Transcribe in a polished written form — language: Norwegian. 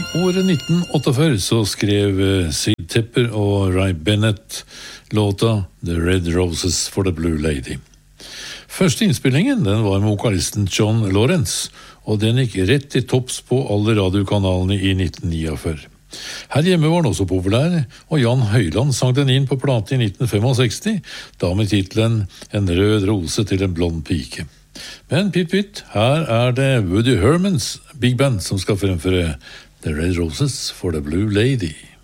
året 1948 så skrev Sid Tepper og Ray Bennett låta The Red Roses for the Blue Lady. Første innspillingen den var med vokalisten John Lawrence, og den gikk rett til topps på alle radiokanalene i 1949. Her hjemme var den også populær, og Jan Høyland sang den inn på plate i 1965, da med titlen En rød rose til en blond pike. Men pytt, her det Woody Hermans Big Band som skal fremføre The Red Roses for the Blue Lady.